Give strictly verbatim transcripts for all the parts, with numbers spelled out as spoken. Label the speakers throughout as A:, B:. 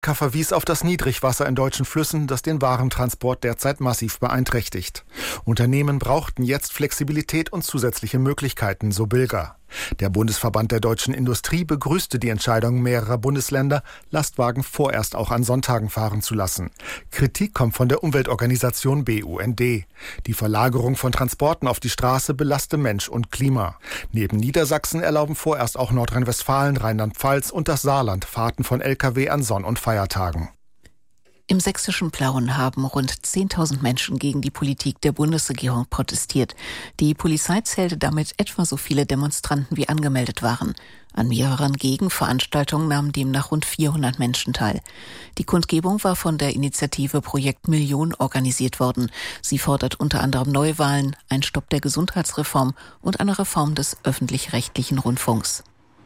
A: Amerika verwies auf das Niedrigwasser in deutschen Flüssen, das den Warentransport derzeit massiv beeinträchtigt. Unternehmen brauchten jetzt Flexibilität und zusätzliche Möglichkeiten, so Bilger. Der Bundesverband der deutschen Industrie begrüßte die Entscheidung mehrerer Bundesländer, Lastwagen vorerst auch an Sonntagen fahren zu lassen. Kritik kommt von der Umweltorganisation B U N D. Die Verlagerung von Transporten auf die Straße belaste Mensch und Klima. Neben Niedersachsen erlauben vorerst auch Nordrhein-Westfalen, Rheinland-Pfalz und das Saarland Fahrten von L K W an Sonn- und Feiertagen.
B: Im sächsischen Plauen haben rund zehntausend Menschen gegen die Politik der Bundesregierung protestiert. Die Polizei zählte damit etwa so viele Demonstranten, wie angemeldet waren. An mehreren Gegenveranstaltungen nahmen demnach rund vierhundert Menschen teil. Die Kundgebung war von der Initiative Projekt Million organisiert worden. Sie fordert unter anderem Neuwahlen, einen Stopp der Gesundheitsreform und eine Reform des öffentlich-rechtlichen Rundfunks.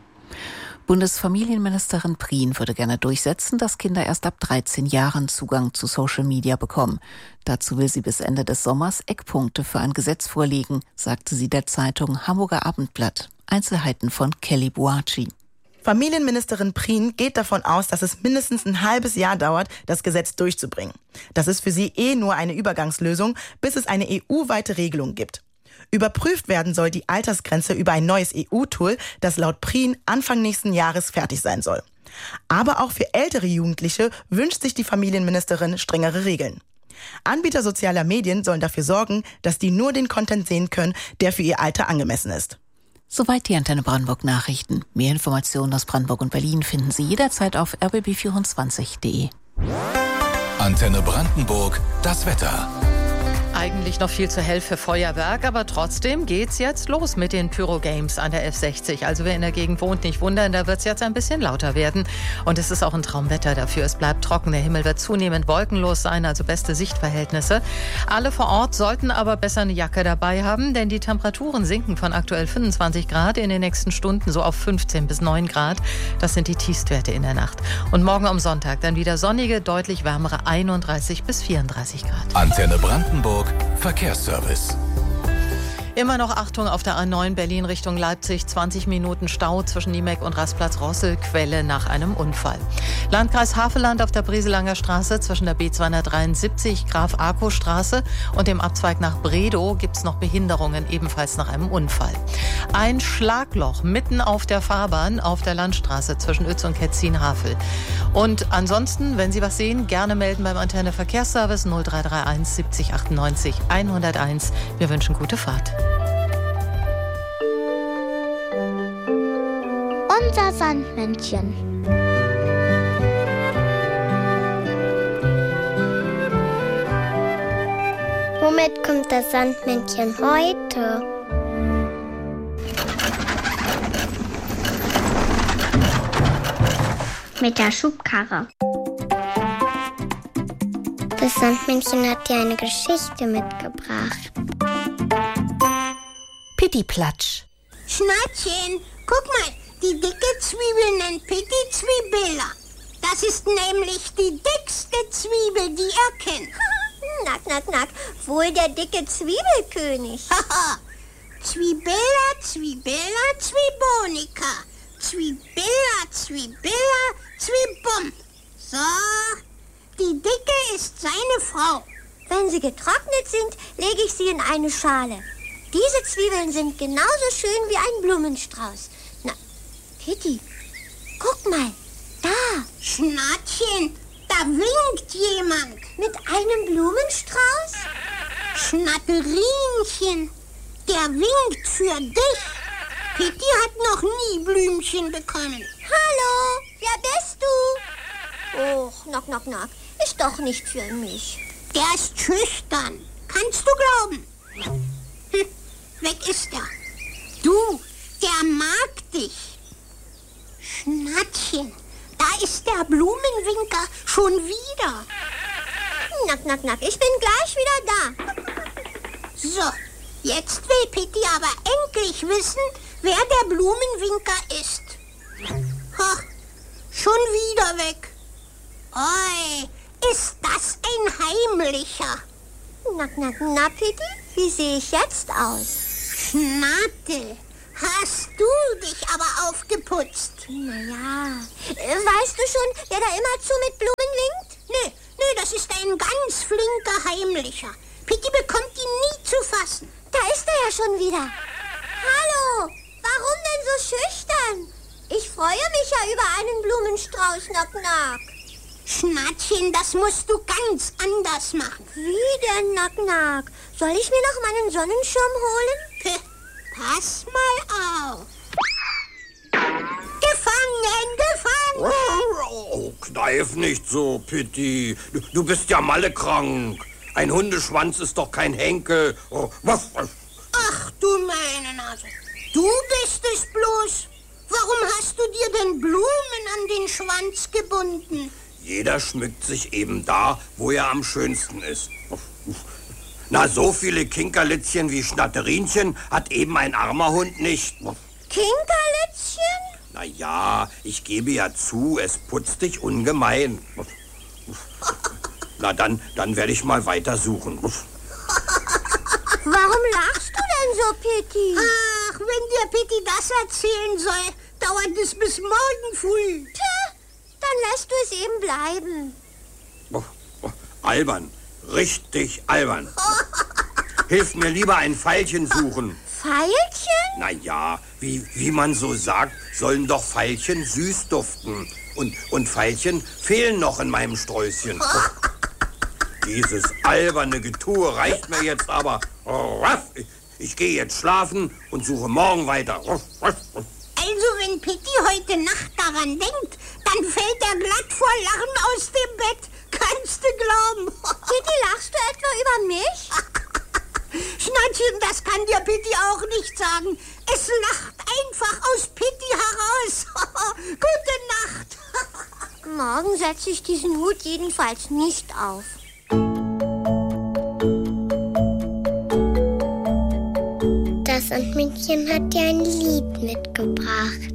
B: Bundesfamilienministerin Prien würde gerne durchsetzen, dass Kinder erst ab dreizehn Jahren Zugang zu Social Media bekommen. Dazu will sie bis Ende des Sommers Eckpunkte für ein Gesetz vorlegen, sagte sie der Zeitung Hamburger Abendblatt. Einzelheiten von Kelly Buaci.
C: Familienministerin Prien geht davon aus, dass es mindestens ein halbes Jahr dauert, das Gesetz durchzubringen. Das ist für sie eh nur eine Übergangslösung, bis es eine E U-weite Regelung gibt. Überprüft werden soll die Altersgrenze über ein neues E U-Tool, das laut Prien Anfang nächsten Jahres fertig sein soll. Aber auch für ältere Jugendliche wünscht sich die Familienministerin strengere Regeln. Anbieter sozialer Medien sollen dafür sorgen, dass die nur den Content sehen können, der für ihr Alter angemessen ist.
B: Soweit die Antenne Brandenburg Nachrichten. Mehr Informationen aus Brandenburg und Berlin finden Sie jederzeit auf r b b vierundzwanzig punkt d e.
D: Antenne Brandenburg, das Wetter.
E: Eigentlich noch viel zu hell für Feuerwerk, aber trotzdem geht's jetzt los mit den Pyro-Games an der F sechzig. Also wer in der Gegend wohnt, nicht wundern, da wird's jetzt ein bisschen lauter werden. Und es ist auch ein Traumwetter dafür. Es bleibt trocken, der Himmel wird zunehmend wolkenlos sein, also beste Sichtverhältnisse. Alle vor Ort sollten aber besser eine Jacke dabei haben, denn die Temperaturen sinken von aktuell fünfundzwanzig Grad in den nächsten Stunden so auf fünfzehn bis neun Grad. Das sind die Tiefstwerte in der Nacht. Und morgen am Sonntag dann wieder sonnige, deutlich wärmere einunddreißig bis vierunddreißig Grad.
D: Antenne Brandenburg Verkehrsservice.
E: Immer noch Achtung auf der A neun Berlin Richtung Leipzig. zwanzig Minuten Stau zwischen Niemeck und Rastplatz Rossel, Quelle nach einem Unfall. Landkreis Havelland auf der Breselanger Straße zwischen der B zweihundertdreiundsiebzig Graf-Arco-Straße und dem Abzweig nach Bredow gibt es noch Behinderungen, ebenfalls nach einem Unfall. Ein Schlagloch mitten auf der Fahrbahn auf der Landstraße zwischen Uetz und Ketzin-Havel. Und ansonsten, wenn Sie was sehen, gerne melden beim Antenne Verkehrsservice null drei drei eins siebzig achtundneunzig hunderteins. Wir wünschen gute Fahrt.
F: Unser Sandmännchen. Womit kommt das Sandmännchen heute? Mit der Schubkarre. Das Sandmännchen hat dir eine Geschichte mitgebracht.
B: Pittiplatsch.
G: Schnattchen, guck mal, die dicke Zwiebel nennt Pitti Zwiebilla. Das ist nämlich die dickste Zwiebel, die er kennt.
F: Nack, nack, nack, wohl der dicke Zwiebelkönig.
G: Haha, Zwiebilla, Zwiebilla, Zwiebonika. Zwiebilla, Zwiebilla, Zwiebum. So, die Dicke ist seine Frau.
F: Wenn sie getrocknet sind, lege ich sie in eine Schale. Diese Zwiebeln sind genauso schön wie ein Blumenstrauß. Na, Pitti, guck mal, da.
G: Schnattchen, da winkt jemand.
F: Mit einem Blumenstrauß?
G: Schnatterinchen, der winkt für dich. Pitti hat noch nie Blümchen bekommen.
F: Hallo, wer bist du? Och, knock, knock, knock, ist doch nicht für mich.
G: Der ist schüchtern, kannst du glauben. Hm, weg ist er. Du, der mag dich. Schnattchen, da ist der Blumenwinker schon wieder.
F: Nack, nack, nack, ich bin gleich wieder da.
G: So, jetzt will Pitti aber endlich wissen, wer der Blumenwinker ist. Ha, schon wieder weg. Oi, ist das ein heimlicher.
F: Nack, nack, na, Pitti, wie sehe ich jetzt aus?
G: Schnatte, Hast du dich aber aufgeputzt?
F: Naja, weißt du schon, wer da immerzu mit Blumen winkt?
G: Nee, nee, das ist ein ganz flinker Heimlicher. Pitti bekommt ihn nie zu fassen.
F: Da ist er ja schon wieder. Hallo, warum denn so schüchtern? Ich freue mich ja über einen Blumenstrauß, Nack-Nack.
G: Schnattchen, das musst du ganz anders machen.
F: Wie denn, Nack-Nack? Soll ich mir noch meinen Sonnenschirm holen?
G: P Pass mal auf. Gefangen, gefangen!
H: Oh, kneif nicht so, Pitti. Du, du bist ja mallekrank. Ein Hundeschwanz ist doch kein Henkel. Oh, was, was?
G: Ach du meine Nase. Du bist es bloß. Warum hast du dir denn Blumen an den Schwanz gebunden?
H: Jeder schmückt sich eben da, wo er am schönsten ist. Na, so viele Kinkerlitzchen wie Schnatterinchen hat eben ein armer Hund nicht.
F: Kinkerlitzchen?
H: Na ja, ich gebe ja zu, es putzt dich ungemein. Na, dann, dann werde ich mal weitersuchen.
F: Warum lachst du denn so, Pitti?
G: Ach, wenn dir Pitti das erzählen soll, dauert es bis morgen früh.
F: Tja, dann lässt du es eben bleiben.
H: Oh, oh, albern, richtig albern. Hilf mir lieber ein Veilchen suchen.
F: Veilchen?
H: Na ja, wie, wie man so sagt, sollen doch Veilchen süß duften. Und, und Veilchen fehlen noch in meinem Sträußchen. Oh, dieses alberne Getue reicht mir jetzt aber. Oh, ich, ich gehe jetzt schlafen und suche morgen weiter. Oh,
G: also wenn Pitti heute Nacht daran denkt, dann fällt er glatt vor Lachen aus dem Bett. Kannst du glauben?
F: Pitti, lachst du etwa über mich?
G: Schnattchen, das kann dir Pitti auch nicht sagen. Es lacht einfach aus Pitti heraus. Gute Nacht.
F: Morgen setze ich diesen Hut jedenfalls nicht auf.
I: Das Sandmännchen hat dir ein Lied mitgebracht.